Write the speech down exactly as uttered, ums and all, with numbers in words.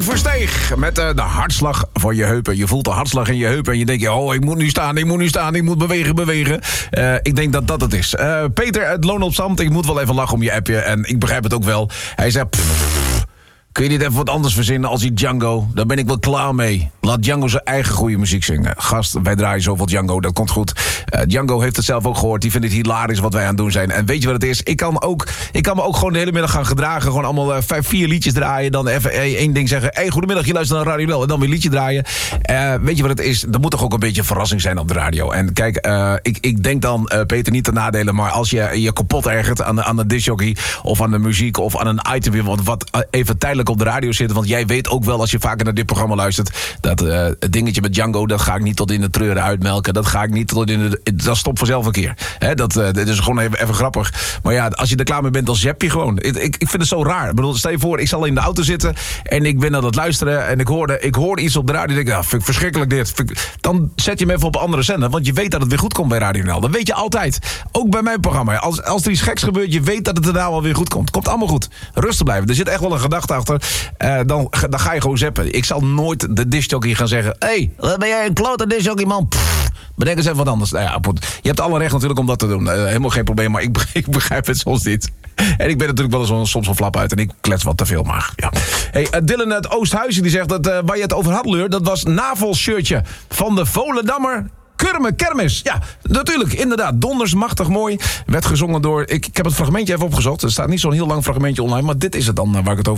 Versteeg met uh, de hartslag voor je heupen. Je voelt de hartslag in je heupen en je denkt... oh, ik moet nu staan, ik moet nu staan, ik moet bewegen, bewegen. Uh, ik denk dat dat het is. Uh, Peter, het loon op zand, ik moet wel even lachen om je appje. En ik begrijp het ook wel. Hij zei... Pff, kun je niet even wat anders verzinnen als die Django? Daar ben ik wel klaar mee. Laat Django zijn eigen goede muziek zingen. Gast, wij draaien zoveel Django, dat komt goed. Uh, Django heeft het zelf ook gehoord. Die vindt het hilarisch wat wij aan het doen zijn. En weet je wat het is? Ik kan, ook, ik kan me ook gewoon de hele middag gaan gedragen. Gewoon allemaal uh, vijf, vier liedjes draaien. Dan even hey, één ding zeggen. Hey, goedemiddag, je luistert naar Radio Wel. En dan weer een liedje draaien. Uh, weet je wat het is? Er moet toch ook een beetje een verrassing zijn op de radio. En kijk, uh, ik, ik denk dan, uh, Peter, niet te nadelen. Maar als je je kapot ergert aan de, aan de discjockey... of aan de muziek of aan een item... wat, wat even tijdelijk op de radio zit... want jij weet ook wel, als je vaker naar dit programma luistert... dat uh, het dingetje met Django, dat ga ik niet tot in de treuren uitmelken. Dat ga ik niet tot in de... Dat stopt vanzelf een keer. He, dat, uh, dat is gewoon even, even grappig. Maar ja, als je er klaar mee bent, dan zap je gewoon. Ik, ik, ik vind het zo raar. Ik bedoel, stel je voor, ik zal in de auto zitten... en ik ben aan het luisteren en ik hoorde, ik hoorde iets op de radio... en ik denk, nou, vind ik verschrikkelijk dit. Ik, dan zet je hem even op een andere zender... want je weet dat het weer goed komt bij Radio N L. Dat weet je altijd. Ook bij mijn programma. Als, als er iets geks gebeurt, je weet dat het er nou wel weer goed komt. Komt allemaal goed. Rustig blijven. Er zit echt wel een gedachte achter... Uh, dan, dan ga je gewoon zappen. Ik zal nooit de discjockey gaan zeggen... hé, hey, wat ben jij een klote discjockey, man? Pff, bedenk eens even wat anders. Nou ja, je hebt alle recht natuurlijk om dat te doen. Uh, helemaal geen probleem, maar ik begrijp, ik begrijp het soms niet. En ik ben natuurlijk wel eens soms een flap uit... en ik klets wat te veel, maar ja. Hey, uh, Dylan uit Oosthuizen die zegt dat uh, waar je het over had, Leur... dat was navelshirtje van de Volendammer... Kurme Kermis. Ja, natuurlijk, inderdaad. Donders, machtig mooi. Werd gezongen door... Ik, ik heb het fragmentje even opgezocht. Er staat niet zo'n heel lang fragmentje online... maar dit is het dan uh, waar ik het over